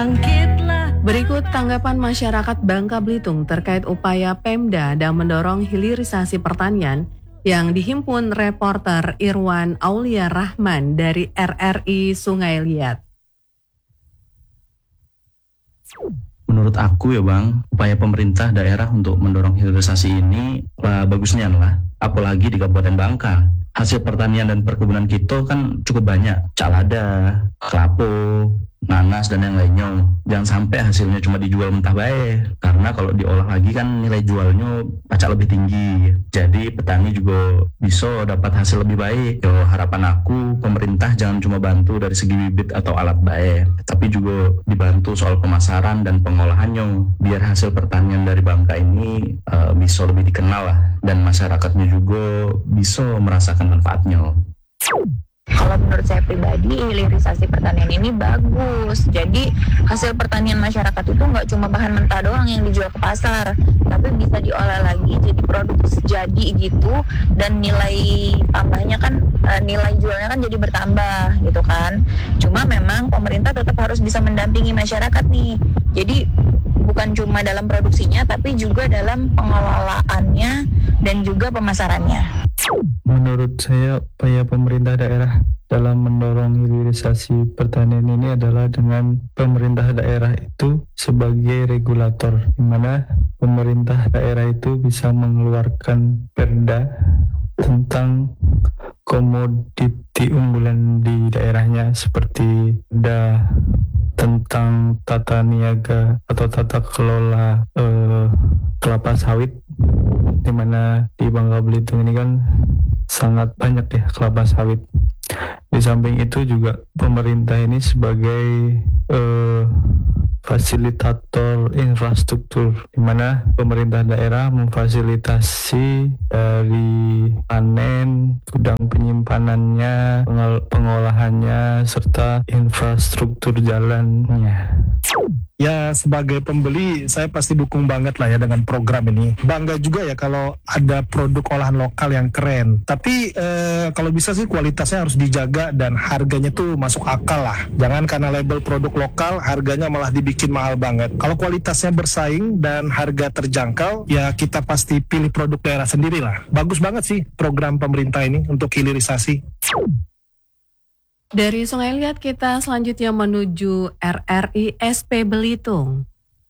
Berikut tanggapan masyarakat Bangka Belitung terkait upaya Pemda dan mendorong hilirisasi pertanian yang dihimpun reporter Irwan Aulia Rahman dari RRI Sungai Liat. Menurut aku ya Bang, upaya pemerintah daerah untuk mendorong hilirisasi ini bagusnya lah, apalagi di Kabupaten Bangka. Hasil pertanian dan perkebunan kita kan cukup banyak, calada, kelapo, nanas dan yang lainnya. Jangan sampai hasilnya cuma dijual mentah baik, karena kalau diolah lagi kan nilai jualnya pacak lebih tinggi. Jadi petani juga bisa dapat hasil lebih baik. Yo, harapan aku pemerintah jangan cuma bantu dari segi bibit atau alat baik, tapi juga dibantu soal pemasaran dan pengolahannya, biar hasil pertanian dari Bangka ini bisa lebih dikenal lah, dan masyarakatnya juga bisa merasakan manfaatnya. Kalau menurut saya pribadi, hilirisasi pertanian ini bagus. Jadi hasil pertanian masyarakat itu nggak cuma bahan mentah doang yang dijual ke pasar, tapi bisa diolah lagi jadi produk jadi gitu, dan nilai tambahnya kan, nilai jualnya kan jadi bertambah gitu kan. Cuma memang pemerintah tetap harus bisa mendampingi masyarakat nih. Jadi bukan cuma dalam produksinya, tapi juga dalam pengelolaannya dan juga pemasarannya. Menurut saya, upaya pemerintah daerah dalam mendorong hilirisasi pertanian ini adalah dengan pemerintah daerah itu sebagai regulator, di mana pemerintah daerah itu bisa mengeluarkan perda tentang komoditi unggulan di daerahnya, seperti perda tentang tata niaga atau tata kelola kelapa sawit, di mana di Bangka Belitung ini kan sangat banyak ya kelapa sawit. Di samping itu juga pemerintah ini sebagai fasilitator infrastruktur, di mana pemerintah daerah memfasilitasi dari panen, gudang penyimpanannya, pengolahannya, serta infrastruktur jalannya. Ya, sebagai pembeli saya pasti dukung banget lah ya dengan program ini. Bangga juga ya kalau ada produk olahan lokal yang keren. Tapi kalau bisa sih kualitasnya harus dijaga dan harganya tuh masuk akal lah. Jangan karena label produk lokal harganya malah dibikin mahal banget. Kalau kualitasnya bersaing dan harga terjangkau, ya kita pasti pilih produk daerah sendiri lah. Bagus banget sih program pemerintah ini untuk hilirisasi. Dari Sungai Liat kita selanjutnya menuju RRI SP Belitung.